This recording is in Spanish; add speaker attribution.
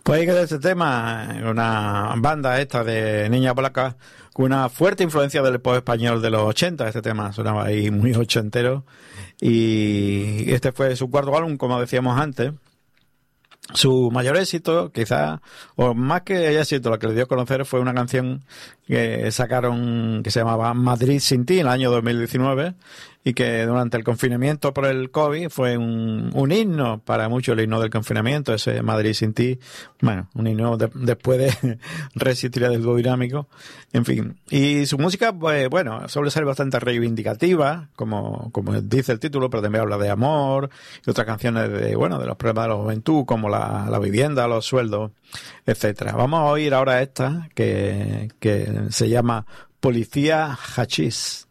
Speaker 1: Pues hay que de este tema, una banda esta de niña polaca con una fuerte influencia del pop español de los 80. Este tema sonaba ahí muy ochentero y este fue su cuarto álbum, como decíamos antes. Su mayor éxito, quizás, o más que haya sido lo que le dio a conocer, fue una canción que sacaron que se llamaba Madrid sin ti en el año 2019 y que durante el confinamiento por el COVID fue un himno para muchos, el himno del confinamiento, ese Madrid sin ti, bueno, un himno después de Resistiré del dúo dinámico, en fin. Y su música, pues bueno, suele ser bastante reivindicativa, como dice el título, pero también habla de amor y otras canciones de, bueno, de los problemas de la juventud, como la vivienda, los sueldos, etcétera. Vamos a oír ahora esta que se llama Policía Hachís.